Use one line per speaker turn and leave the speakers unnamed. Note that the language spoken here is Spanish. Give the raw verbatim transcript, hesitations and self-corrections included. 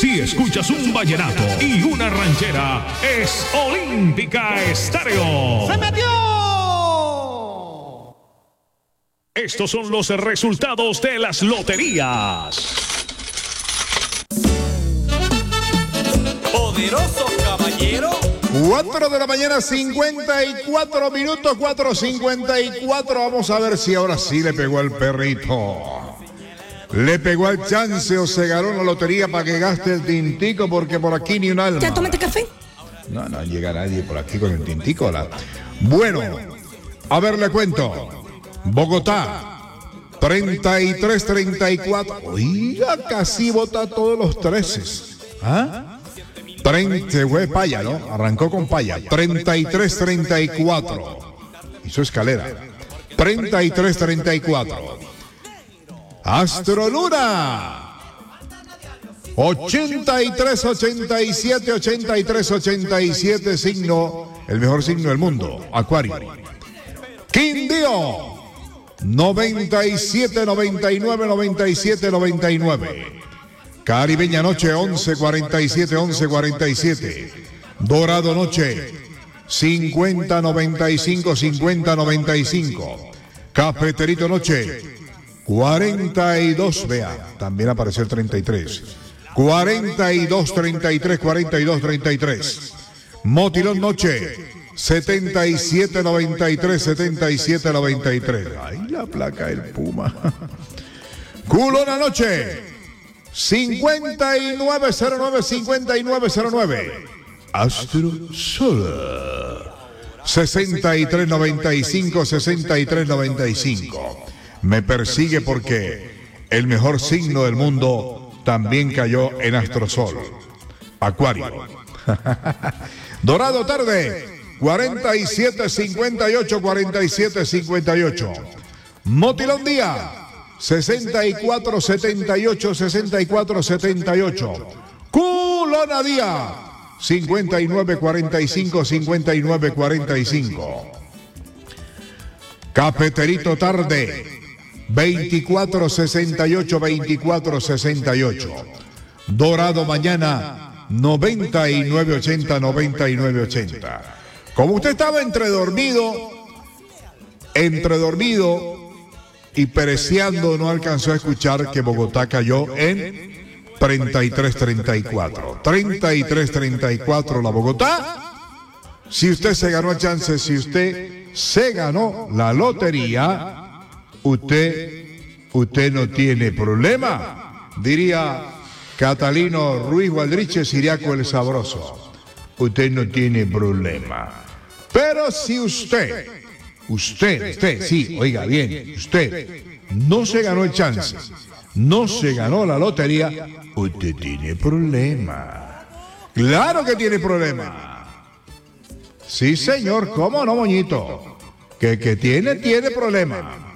Si escuchas un vallenato y una ranchera, es Olímpica Estéreo.
¡Se metió!
Estos son los resultados de las loterías.
Poderoso caballero.
cuatro de la mañana, cincuenta y cuatro minutos, cuatro cincuenta y cuatro. Vamos a ver si ahora sí le pegó al perrito. Le pegó al chance o se ganó la lotería para que gaste el tintico, porque por aquí ni un alma.
¿Ya tomaste café?
No, no llega nadie por aquí con el tintico. La... Bueno, a ver, le cuento. Bogotá, treinta y tres treinta y cuatro. Oiga, casi vota todos los treces. ¿Ah? treinta, fue Paya, ¿no? Arrancó con Paya. treinta y tres treinta y cuatro. Hizo escalera. treinta y tres treinta y cuatro. Astroluna. ochenta y tres ochenta y siete, ochenta y tres ochenta y siete, signo, el mejor signo del mundo, Acuario. Quindío. noventa y siete noventa y nueve, noventa y siete noventa y nueve. Caribeña Noche, once cuarenta y siete, once cuarenta y siete. Dorado Noche, cincuenta noventa y cinco, cincuenta noventa y cinco. Cafeterito Noche, cuarenta y dos, vea, también apareció el treinta y tres. cuarenta y dos treinta y tres, cuarenta y dos treinta y tres. Motilón Noche, setenta y siete noventa y tres, setenta y siete noventa y tres. Ay, la placa del Puma. Culona Noche, cincuenta y nueve cero nueve, cincuenta y nueve cero nueve. Astro Sol, sesenta y tres noventa y cinco, sesenta y tres noventa y cinco. Me persigue porque el mejor signo del mundo también cayó en Astrosol. Acuario. Dorado Tarde, cuarenta y siete cincuenta y ocho, cuarenta y siete cincuenta y ocho. Motilón Día, sesenta y cuatro setenta y ocho, sesenta y cuatro setenta y ocho. Culona Día, cincuenta y nueve cuarenta y cinco, cincuenta y nueve cuarenta y cinco. Cafeterito Tarde, veinticuatro sesenta y ocho, veinticuatro sesenta y ocho. Dorado Mañana, noventa y nueve ochenta, noventa y nueve ochenta. Como usted estaba entre dormido, entre dormido y pereceando, no alcanzó a escuchar que Bogotá cayó en treinta y tres treinta y cuatro. treinta y tres treinta y cuatro la Bogotá. Si usted se ganó a chance, si usted se ganó la lotería, usted, usted no tiene problema. Diría Catalino Ruiz Gualdriche, Siriaco el Sabroso. Usted no tiene problema. Pero si usted, usted, usted, sí, oiga bien, usted no se ganó el chance, no se ganó la lotería, usted tiene problema. Claro que tiene problema. Sí, señor, ¿cómo no, moñito? Que que tiene, tiene problema.